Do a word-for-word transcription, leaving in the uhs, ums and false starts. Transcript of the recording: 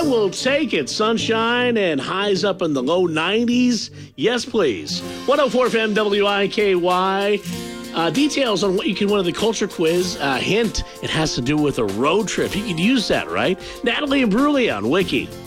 I will take it. Sunshine and highs up in the low nineties. Yes, please. one oh four F M W I K Y. Uh, details on what you can win in the culture quiz. Uh, hint, it has to do with a road trip. You could use that, right? Natalie and Bruley on Wiki.